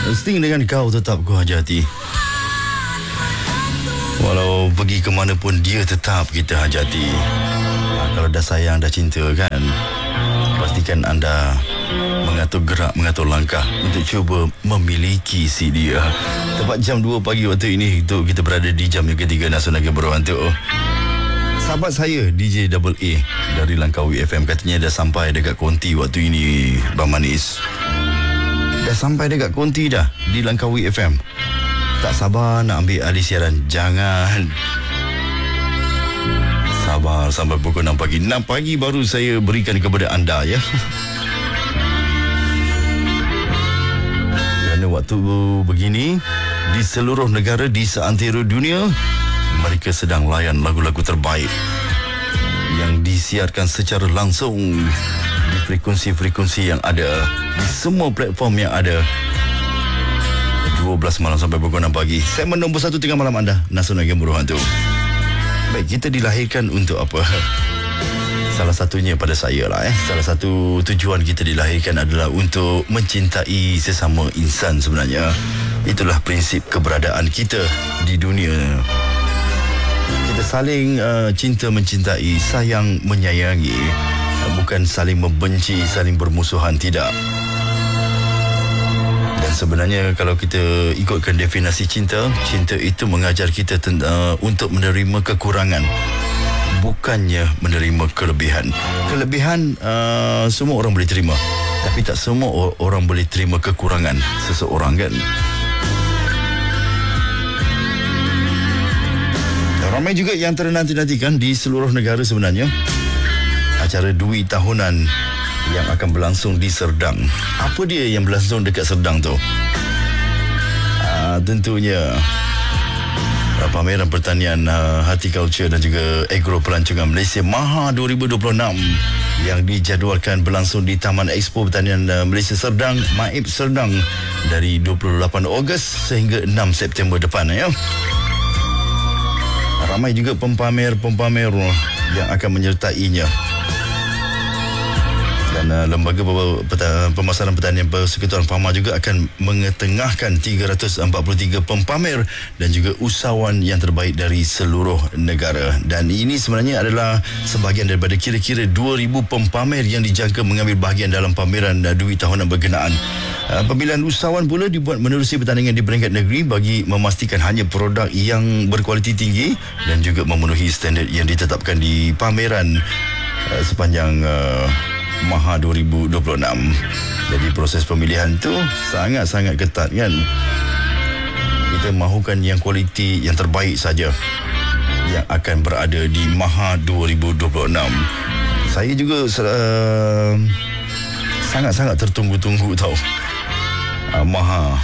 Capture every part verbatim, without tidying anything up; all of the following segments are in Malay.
Sting dengan Kau Tetap Ku Hajati. Walau pergi ke mana pun dia tetap kita hajati. Ha, kalau dah sayang, dah cinta kan, pastikan anda mengatur gerak, mengatur langkah untuk cuba memiliki si dia. Tepat jam dua pagi waktu ini, untuk kita berada di jam yang ketiga Nasional Berwantuk. Sahabat saya D J Double A dari Langkawi F M katanya dah sampai dekat konti waktu ini, Bang Manis. Dah sampai dekat konti dah di Langkawi F M. Tak sabar nak ambil alih siaran. Jangan. Sabar sampai pukul enam pagi. enam pagi baru saya berikan kepada anda ya. Kerana waktu begini, di seluruh negara, di seantero dunia, mereka sedang layan lagu-lagu terbaik yang disiarkan secara langsung di frekuensi-frekuensi yang ada, di semua platform yang ada. dua belas malam sampai pukul enam pagi. Segmen nombor satu tengah malam anda, Nasional Game Berhantu. Baik, kita dilahirkan untuk apa? Salah satunya pada saya lah eh. Salah satu tujuan kita dilahirkan adalah untuk mencintai sesama insan sebenarnya. Itulah prinsip keberadaan kita di dunia. Kita saling uh, cinta mencintai, sayang menyayangi. Uh, bukan saling membenci, saling bermusuhan, tidak. Dan sebenarnya kalau kita ikutkan definisi cinta, cinta itu mengajar kita tent- uh, untuk menerima kekurangan, bukannya menerima kelebihan. Kelebihan uh, semua orang boleh terima, tapi tak semua orang boleh terima kekurangan seseorang kan. Ramai juga yang ternanti-nantikan di seluruh negara sebenarnya acara Dwi tahunan yang akan berlangsung di Serdang. Apa dia yang berlangsung dekat Serdang tu? Uh, tentunya uh, pameran pertanian uh, horticulture dan juga agro pelancongan Malaysia Maha dua ribu dua puluh enam yang dijadualkan berlangsung di Taman Expo Pertanian uh, Malaysia Serdang, Maib Serdang, dari dua puluh lapan Ogos sehingga enam September depan ya. Ramai juga pempamer-pempamer yang akan menyertainya. Dan uh, Lembaga Peta- Pemasaran Pertanian Persekutuan Fahma juga akan mengetengahkan tiga ratus empat puluh tiga pempamer dan juga usahawan yang terbaik dari seluruh negara. Dan ini sebenarnya adalah sebahagian daripada kira-kira dua ribu pempamer yang dijangka mengambil bahagian dalam pameran uh, Dwi tahunan berkenaan. Uh, pemilihan usahawan pula dibuat menerusi pertandingan di peringkat negeri bagi memastikan hanya produk yang berkualiti tinggi dan juga memenuhi standard yang ditetapkan di pameran uh, sepanjang uh, Maha dua ribu dua puluh enam. Jadi proses pemilihan tu sangat-sangat ketat kan. Kita mahukan yang kualiti, yang terbaik saja yang akan berada di Maha dua ribu dua puluh enam. Saya juga uh, sangat-sangat tertunggu-tunggu tau. Uh, Maha,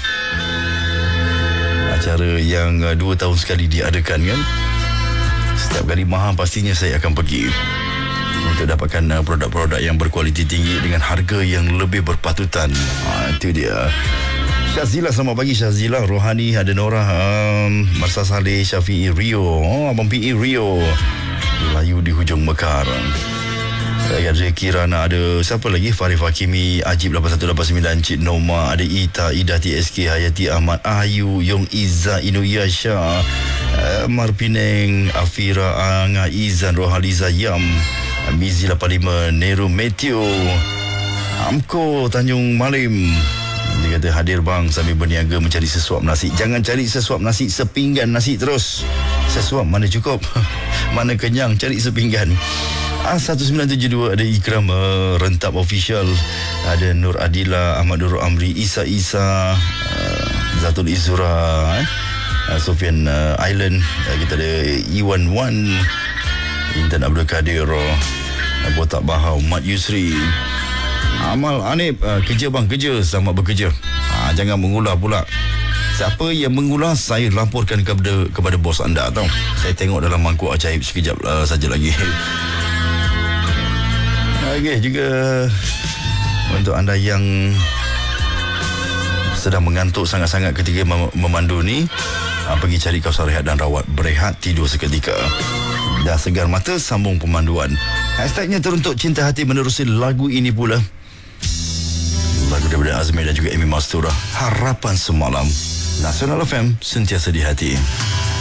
acara yang uh, dua tahun sekali diadakan kan. Setiap kali Maha pastinya saya akan pergi untuk dapatkan uh, produk-produk yang berkualiti tinggi dengan harga yang lebih berpatutan. Ha, itu dia. Syazila, selamat pagi Syazila. Rohani, ada Nora, um, Marsa Saleh, Syafi'i, Rio. Oh, Abang P E Rio. Melayu di hujung Mekar. Ada Kirana, ada siapa lagi? Farif Hakimi, Ajib lapan satu lapan sembilan, Cik Noma, ada Ita, Ida T S K, Hayati Ahmad, Ayu, Yong Iza, Inuyasha, uh, Marpineng, Afira, Anga, Izan, Rohaliza, Yam, Mizi lapan lima, Nero Matthew, Amko, Tanjung Malim. Dia kata hadir bang sambil berniaga mencari sesuap nasi. Jangan cari sesuap nasi, sepinggan nasi terus. Sesuap mana cukup, mana kenyang, cari sepinggan. A satu sembilan tujuh dua, ada Ikram uh, Rentap Official, ada Nur Adila, Ahmad Nurul Amri, Isa Isa, uh, Zatul Izura, eh? uh, Sofian uh, Island, uh, kita ada Iwan Wan, Intan Abdul Kadir, uh, Botak Bahau, Mat Yusri, Amal Anip, uh, kerja bang, kerja, selamat bekerja. uh, Jangan mengulah pula. Siapa yang mengulas, saya laporkan kepada kepada bos anda tau. Saya tengok dalam mangkuk ajaib sekejap uh, saja lagi. Okey, juga untuk anda yang sedang mengantuk sangat-sangat ketika mem- memandu ni, uh, pergi cari kawasan rehat dan rawat, berehat, tidur seketika. Dah segar mata, sambung pemanduan. Hashtagnya teruntuk cinta hati menerusi lagu ini pula. Lagu Lagu daripada Azmi dan juga Amy Mastura, Harapan Semalam. Nasional F M, sentiasa di hati.